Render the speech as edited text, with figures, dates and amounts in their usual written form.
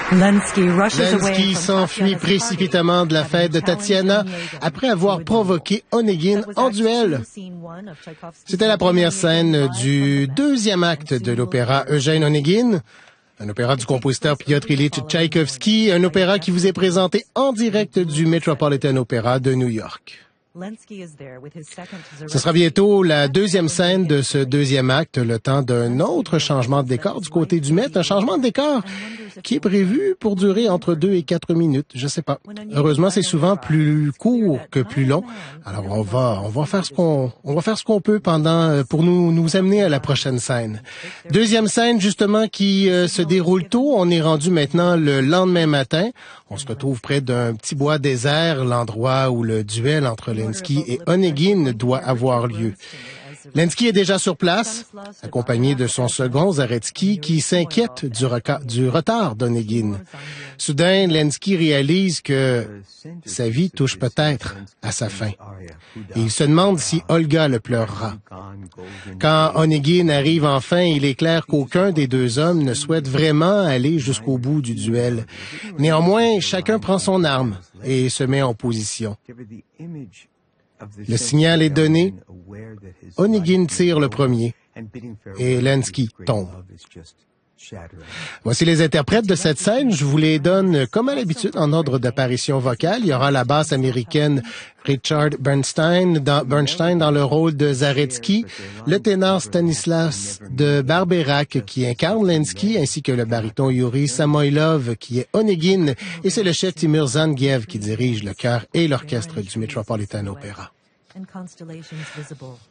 Lenski s'enfuit précipitamment de la fête de Tatiana après avoir provoqué Onegin en duel. C'était la première scène du deuxième acte de l'opéra Eugène Onegin, un opéra du compositeur Piotr Ilyich Tchaïkovski, un opéra qui vous est présenté en direct du Metropolitan Opera de New York. Ce sera bientôt la deuxième scène de ce deuxième acte, le temps d'un autre changement de décor du côté du Met, un changement de décor qui est prévu pour durer entre 2 et 4 minutes, je sais pas. Heureusement, c'est souvent plus court que plus long. Alors on va faire ce qu'on peut pour nous amener à la prochaine scène. Deuxième scène justement qui se déroule tôt, on est rendu maintenant le lendemain matin. On se retrouve près d'un petit bois désert, l'endroit où le duel entre Lenski et Onegin doit avoir lieu. Lenski est déjà sur place, accompagné de son second, Zaretsky, qui s'inquiète du retard d'Onegin. Soudain, Lenski réalise que sa vie touche peut-être à sa fin. Et il se demande si Olga le pleurera. Quand Onegin arrive enfin, il est clair qu'aucun des deux hommes ne souhaite vraiment aller jusqu'au bout du duel. Néanmoins, chacun prend son arme et se met en position. Le signal est donné. Onegin tire le premier et Lenski tombe. Voici les interprètes de cette scène. Je vous les donne, comme à l'habitude, en ordre d'apparition vocale. Il y aura la basse américaine Richard Bernstein dans le rôle de Zaretsky, le ténor Stanislas de Barberac qui incarne Lenski, ainsi que le baryton Yuri Samoilov qui est Onegin, et c'est le chef Timur Zangiev qui dirige le chœur et l'orchestre du Metropolitan Opera.